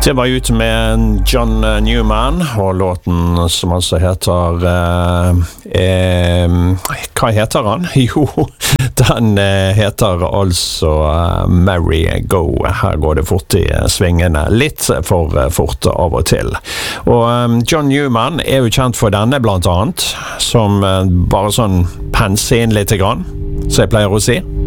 Det var ut med John Newman, og låten som altså heter hva heter han? Jo, den heter altså Merry Go. Her går det fort i svingene, litt for fort av og til. Og John Newman er jo kjent for denne blant annet, som bare sånn pense inn litt grann, så jeg pleier å si.